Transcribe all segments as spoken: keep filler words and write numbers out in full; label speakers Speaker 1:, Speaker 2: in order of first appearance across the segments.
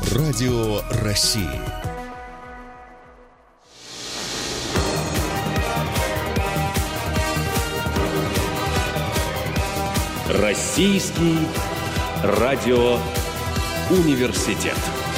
Speaker 1: Радио России. Российский радиоуниверситет.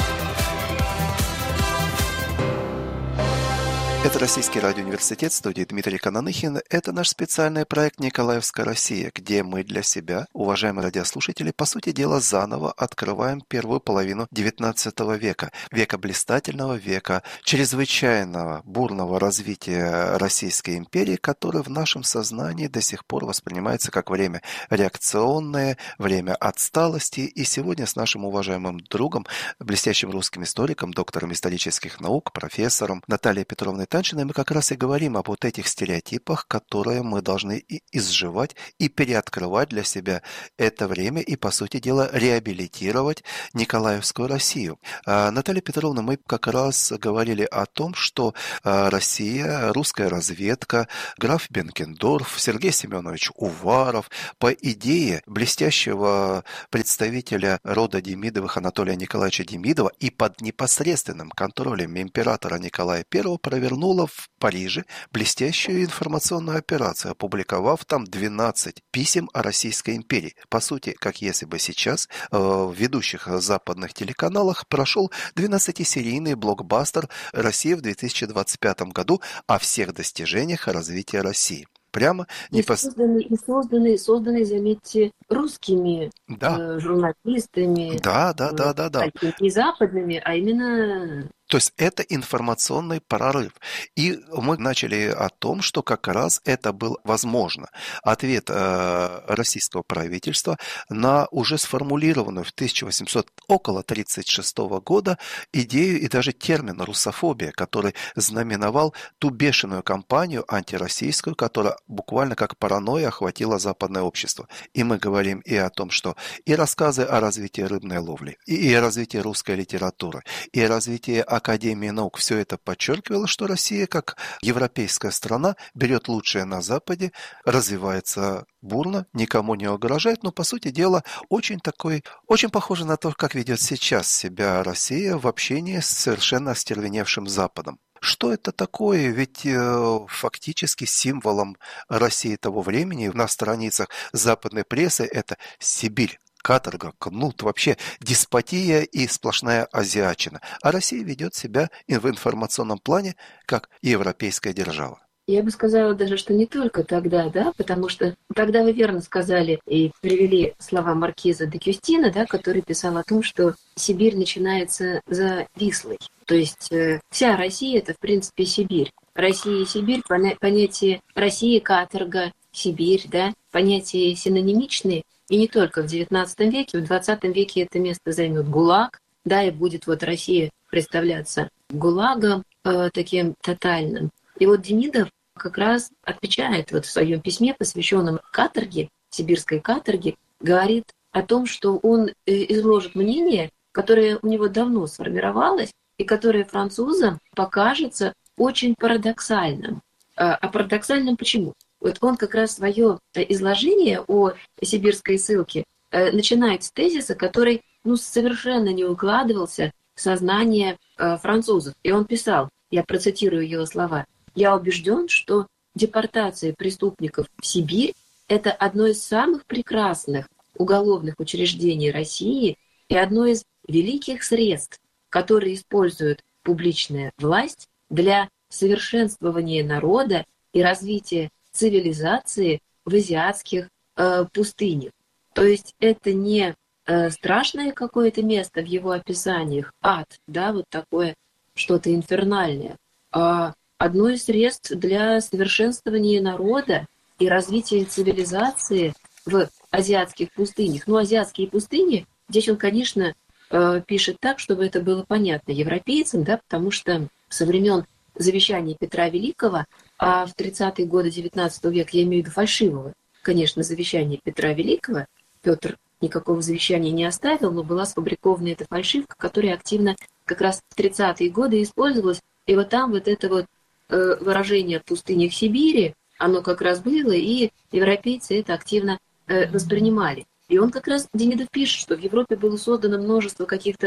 Speaker 2: Это Российский радиоуниверситет, студия Дмитрий Кананыхин. Это наш специальный проект «Николаевская Россия», где мы для себя, уважаемые радиослушатели, по сути дела заново открываем первую половину девятнадцатого века. Века блистательного, века чрезвычайного бурного развития Российской империи, которое в нашем сознании до сих пор воспринимается как время реакционное, время отсталости. И сегодня с нашим уважаемым другом, блестящим русским историком, доктором исторических наук, профессором Натальей Петровной Таншиной мы как раз и говорим об вот этих стереотипах, которые мы должны и изживать, и переоткрывать для себя это время, и, по сути дела, реабилитировать Николаевскую Россию. А, Наталья Петровна, мы как раз говорили о том, что а, Россия, русская разведка, граф Бенкендорф, Сергей Семенович Уваров, по идее блестящего представителя рода Демидовых Анатолия Николаевича Демидова и под непосредственным контролем императора Николая Первого провернул в Париже блестящую информационную операцию, опубликовав там двенадцать писем о Российской империи. По сути, как если бы сейчас э, в ведущих западных телеканалах прошел двенадцатисерийный блокбастер «Россия в две тысячи двадцать пятом году» о всех достижениях развития России. Прямо
Speaker 3: и, пос... созданы, и созданы, созданы, заметьте, русскими
Speaker 2: да.
Speaker 3: э, журналистами,
Speaker 2: да, да, да, да, да.
Speaker 3: не западными, а именно...
Speaker 2: То есть это информационный прорыв. И мы начали о том, что как раз это был возможно. Ответ э, российского правительства на уже сформулированную в тысяча восемьсот около тридцать шестого года идею и даже термин русофобия, который знаменовал ту бешеную кампанию антироссийскую, которая буквально как паранойя охватила западное общество. И мы говорим и о том, что и рассказы о развитии рыбной ловли, и, и о развитии русской литературы, и о развитии Академии наук, все это подчеркивало, что Россия, как европейская страна, берет лучшее на Западе, развивается бурно, никому не угрожает, но, по сути дела, очень такой, очень похоже на то, как ведет сейчас себя Россия в общении с совершенно остервеневшим Западом. Что это такое? Ведь э, фактически символом России того времени на страницах западной прессы это Сибирь. Каторга, кнут, вообще деспотия и сплошная азиатчина. А Россия ведет себя в информационном плане как европейская держава.
Speaker 3: Я бы сказала даже, что не только тогда, да, потому что тогда вы верно сказали и привели слова маркиза де Кюстина, да, который писал о том, что Сибирь начинается за Вислой. То есть э, вся Россия — это, в принципе, Сибирь. Россия и Сибирь, поня- понятие Россия, каторга, Сибирь, да, понятия синонимичные. И не только в девятнадцатом веке, в двадцатом веке это место займет ГУЛАГ, да, и будет вот Россия представляться ГУЛАГом э, таким тотальным. И вот Демидов как раз отвечает вот в своем письме, посвященном каторге, сибирской каторге, говорит о том, что он э, изложит мнение, которое у него давно сформировалось, и которое французам покажется очень парадоксальным. А, а парадоксальным почему? Вот он как раз свое изложение о сибирской ссылке э, начинает с тезиса, который ну, совершенно не укладывался в сознание э, французов. И он писал, я процитирую его слова, «Я убежден, что депортация преступников в Сибирь – это одно из самых прекрасных уголовных учреждений России и одно из великих средств, которые использует публичная власть для совершенствования народа и развития цивилизации в азиатских э, пустынях». То есть это не э, страшное какое-то место в его описаниях, ад, да, вот такое что-то инфернальное, а одно из средств для совершенствования народа и развития цивилизации в азиатских пустынях. Ну, азиатские пустыни, здесь он, конечно, э, пишет так, чтобы это было понятно европейцам, да, потому что со времен завещания Петра Великого, а в тридцатые годы девятнадцатого века, я имею в виду фальшивого, конечно, завещания Петра Великого, Петр никакого завещания не оставил, но была сфабрикована эта фальшивка, которая активно как раз в тридцатые годы использовалась. И вот там вот это вот э, выражение «в пустынях Сибири», оно как раз было, и европейцы это активно э, воспринимали. И он как раз, Демидов пишет, что в Европе было создано множество каких-то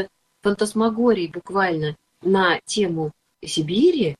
Speaker 3: фантасмагорий буквально на тему Сибири,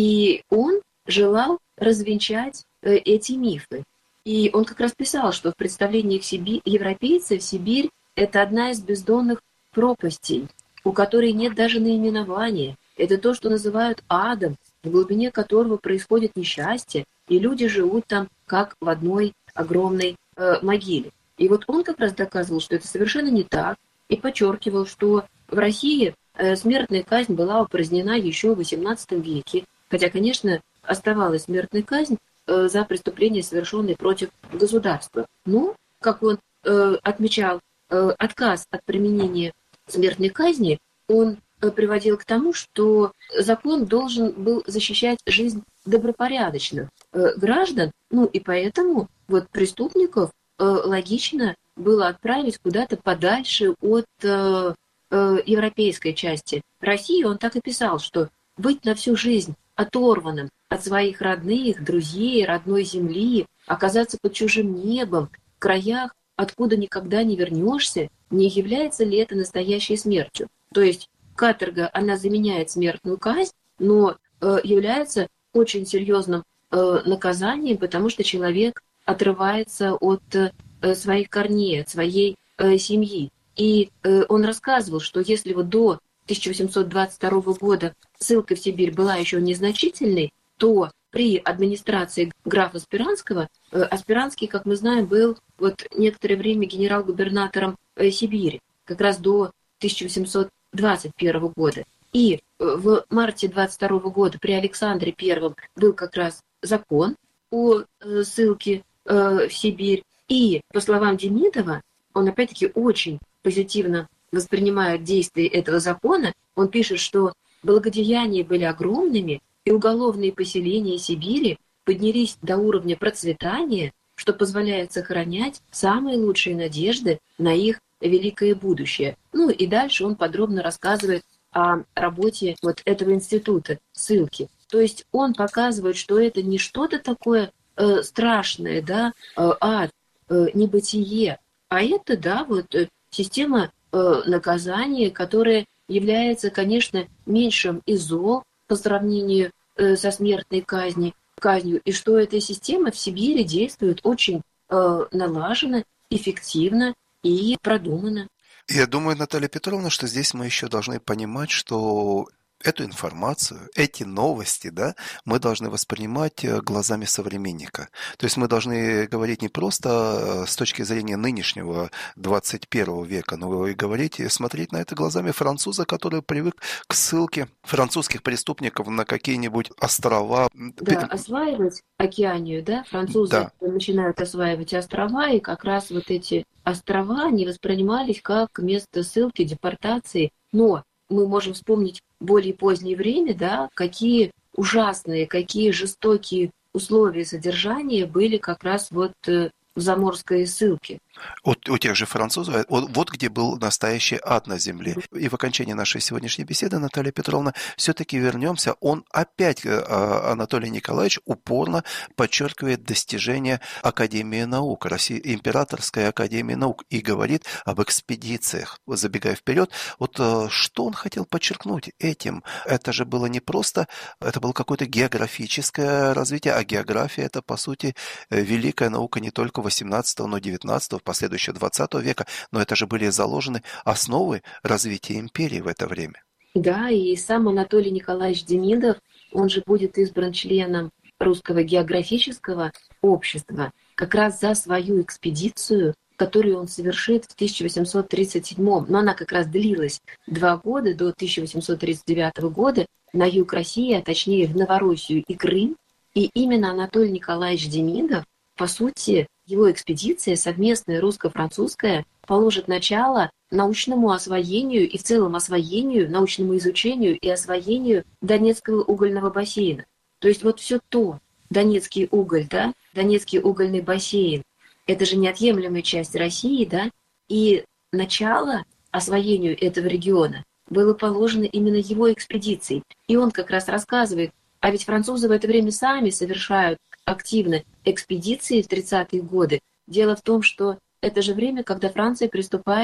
Speaker 3: и он желал развенчать э, эти мифы. И он как раз писал, что в представлениях Сиби... европейцев Сибирь – это одна из бездонных пропастей, у которой нет даже наименования. Это то, что называют адом, в глубине которого происходит несчастье, и люди живут там как в одной огромной э, могиле. И вот он как раз доказывал, что это совершенно не так, и подчеркивал, что в России э, смертная казнь была упразднена еще в восемнадцатом веке, хотя, конечно, оставалась смертная казнь э, за преступления, совершенные против государства. Но, как он э, отмечал, э, отказ от применения смертной казни, он э, приводил к тому, что закон должен был защищать жизнь добропорядочных э, граждан, ну и поэтому вот преступников э, логично было отправить куда-то подальше от э, э, европейской части России. Он так и писал, что быть на всю жизнь оторванным от своих родных, друзей, родной земли, оказаться под чужим небом, в краях, откуда никогда не вернешься, не является ли это настоящей смертью? То есть каторга, она заменяет смертную казнь, но э, является очень серьезным э, наказанием, потому что человек отрывается от э, своих корней, от своей э, семьи. И э, он рассказывал, что если вот до тысяча восемьсот двадцать второго года ссылка в Сибирь была еще незначительной, то при администрации графа Спиранского, э, а Спиранский, как мы знаем, был вот некоторое время генерал-губернатором э, Сибири, как раз до тысяча восемьсот двадцать первого года. И в марте двадцать второго года при Александре Первом был как раз закон о э, ссылке э, в Сибирь. И, по словам Демидова, он опять-таки очень позитивно воспринимает действие этого закона. Он пишет, что благодеяния были огромными, и уголовные поселения Сибири поднялись до уровня процветания, что позволяет сохранять самые лучшие надежды на их великое будущее. Ну и дальше он подробно рассказывает о работе вот этого института ссылки. То есть он показывает, что это не что-то такое э, страшное, да, э, ад, э, небытие, а это, да, вот э, система э, наказания, которая является, конечно, меньшим из зол по сравнению э, со смертной казнью, казнью, и что эта система в Сибири действует очень э, налаженно, эффективно и продуманно.
Speaker 2: Я думаю, Наталья Петровна, что здесь мы еще должны понимать, что эту информацию, эти новости, да, мы должны воспринимать глазами современника. То есть мы должны говорить не просто с точки зрения нынешнего двадцать первого века, но и говорить, и смотреть на это глазами француза, который привык к ссылке французских преступников на какие-нибудь острова.
Speaker 3: Да, осваивать Океанию, да, французы да. начинают осваивать острова, и как раз вот эти острова не воспринимались как место ссылки, депортации, но мы можем вспомнить более позднее время, да, какие ужасные, какие жестокие условия содержания были как раз вот в заморской ссылке.
Speaker 2: У, у тех же французов, вот, вот где был настоящий ад на земле. И в окончании нашей сегодняшней беседы, Наталья Петровна, все-таки вернемся. Он опять, Анатолий Николаевич, упорно подчеркивает достижения Академии наук, России, Императорской Академии наук, и говорит об экспедициях. Забегая вперед, вот что он хотел подчеркнуть этим? Это же было не просто, это было какое-то географическое развитие, а география – это, по сути, великая наука не только восемнадцатого, но и девятнадцатого, последующего двадцатого века, но это же были заложены основы развития империи в это время.
Speaker 3: Да, и сам Анатолий Николаевич Демидов, он же будет избран членом Русского географического общества как раз за свою экспедицию, которую он совершит в тысяча восемьсот тридцать седьмом, но она как раз длилась два года, до тысяча восемьсот тридцать девятого года, на юг России, а точнее в Новороссию и Крым. И именно Анатолий Николаевич Демидов, по сути, его экспедиция совместная русско-французская положит начало научному освоению и в целом освоению, научному изучению и освоению Донецкого угольного бассейна. То есть вот все то, Донецкий уголь, да, Донецкий угольный бассейн, это же неотъемлемая часть России, да, и начало освоению этого региона было положено именно его экспедицией. И он как раз рассказывает, а ведь французы в это время сами совершают активно экспедиции в тридцатые годы. Дело в том, что это же время, когда Франция приступает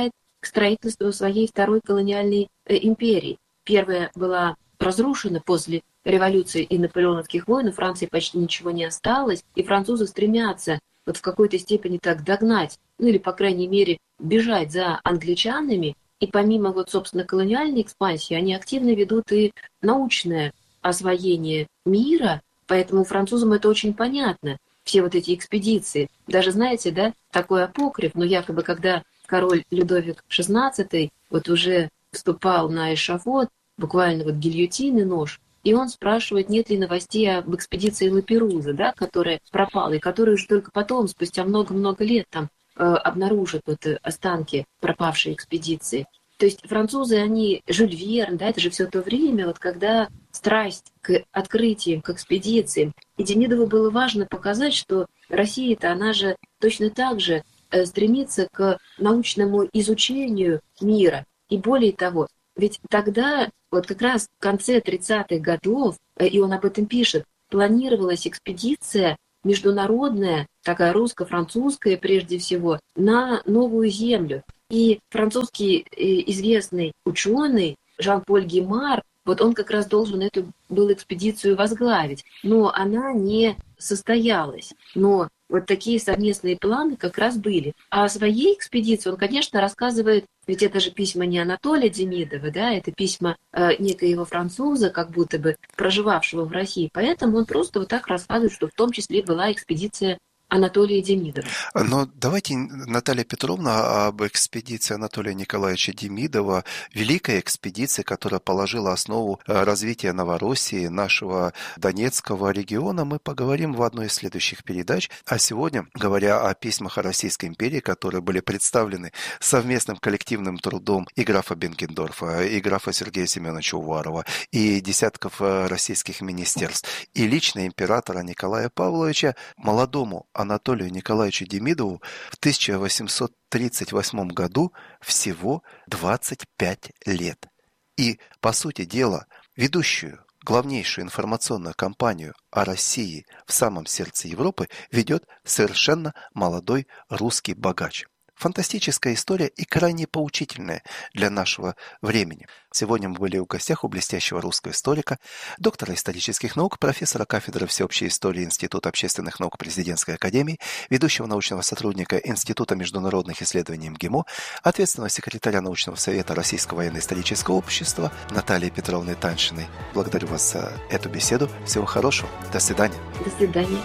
Speaker 3: к строительству своей второй колониальной империи. Первая была разрушена после революции и наполеоновских войн, у Франции почти ничего не осталось, и французы стремятся вот в какой-то степени так догнать, ну или, по крайней мере, бежать за англичанами, и помимо вот, собственно, колониальной экспансии, они активно ведут и научное освоение мира, поэтому французам это очень понятно, все вот эти экспедиции. Даже, знаете, да, такой апокриф, но якобы, когда король Людовик шестнадцатый вот уже вступал на эшафот, буквально вот гильотины, нож, и он спрашивает, нет ли новостей об экспедиции Лаперуза, да, которая пропала, и которая уже только потом, спустя много-много лет, там э, обнаружат вот останки пропавшей экспедиции. То есть французы, они, Жюль Верн, да, это же все то время, вот когда страсть к открытиям, к экспедициям. И Демидову было важно показать, что Россия-то, она же точно так же э, стремится к научному изучению мира. И более того, ведь тогда, вот как раз в конце тридцатых годов, и он об этом пишет, планировалась экспедиция международная, такая русско-французская прежде всего, на Новую Землю. И французский известный ученый Жан-Поль Гемар, вот он как раз должен эту был экспедицию возглавить. Но она не состоялась. Но вот такие совместные планы как раз были. А о своей экспедиции он, конечно, рассказывает, ведь это же письма не Анатолия Демидова, да, это письма э, некоего француза, как будто бы проживавшего в России. Поэтому он просто вот так рассказывает, что в том числе была экспедиция Анатолия Демидова.
Speaker 2: Но давайте, Наталья Петровна, об экспедиции Анатолия Николаевича Демидова, великой экспедиции, которая положила основу развития Новороссии, нашего Донецкого региона, мы поговорим в одной из следующих передач. А сегодня, говоря о письмах о Российской империи, которые были представлены совместным коллективным трудом и графа Бенкендорфа, и графа Сергея Семеновича Уварова, и десятков российских министерств, и лично императора Николая Павловича, молодому Анатолию Николаевичу Демидову в тысяча восемьсот тридцать восьмом году всего двадцать пять лет. И, по сути дела, ведущую, главнейшую информационную кампанию о России в самом сердце Европы ведет совершенно молодой русский богач. Фантастическая история и крайне поучительная для нашего времени. Сегодня мы были у гостях у блестящего русского историка, доктора исторических наук, профессора кафедры всеобщей истории Института общественных наук Президентской академии, ведущего научного сотрудника Института международных исследований МГИМО, ответственного секретаря научного совета Российского военно-исторического общества Натальи Петровны Таньшиной. Благодарю вас за эту беседу. Всего хорошего. До свидания.
Speaker 3: До свидания.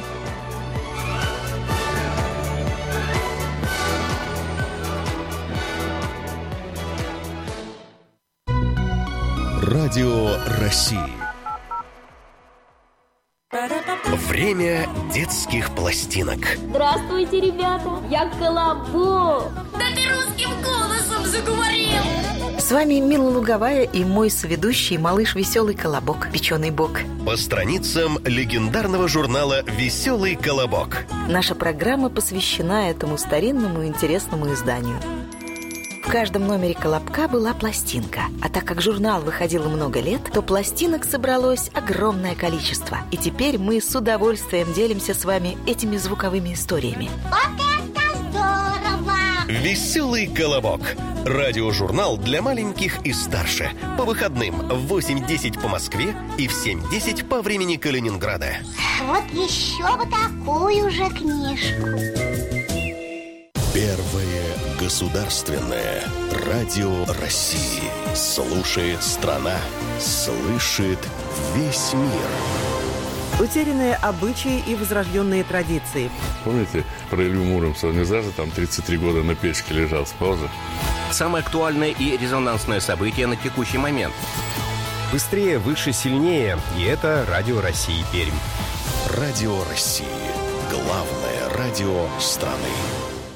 Speaker 1: Радио России. Время детских пластинок.
Speaker 4: Здравствуйте, ребята! Я Колобок!
Speaker 5: Да ты русским голосом заговорил!
Speaker 6: С вами Мила Луговая и мой соведущий малыш Веселый Колобок, Печеный Бок.
Speaker 1: По страницам легендарного журнала «Веселый Колобок».
Speaker 6: Наша программа посвящена этому старинному и интересному изданию. В каждом номере «Колобка» была пластинка. А так как журнал выходил много лет, то пластинок собралось огромное количество. И теперь мы с удовольствием делимся с вами этими звуковыми историями.
Speaker 5: Вот это здорово!
Speaker 1: «Веселый Колобок». Радиожурнал для маленьких и старше. По выходным в восемь десять по Москве и в семь десять по времени Калининграда.
Speaker 5: Вот еще бы такую же книжку.
Speaker 1: Первое государственное радио России. Слушает страна, слышит весь мир.
Speaker 7: Утерянные обычаи и возрожденные традиции.
Speaker 8: Помните про Илью Муромца? Он не зажил там тридцать три года на печке лежал с паузы.
Speaker 9: Самое актуальное и резонансное событие на текущий момент.
Speaker 10: Быстрее, выше, сильнее. И это Радио России Пермь.
Speaker 1: Радио России. Главное радио страны.